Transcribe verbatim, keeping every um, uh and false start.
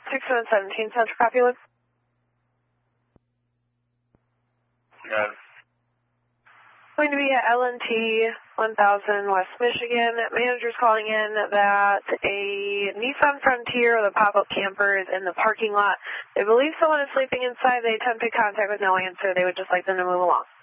six one seventeen, Central Copywood. Yes. Going to be at L N T one thousand West Michigan. Manager's calling in that a Nissan Frontier with a pop-up camper is in the parking lot. They believe someone is sleeping inside. They attempted contact with no answer. They would just like them to move along.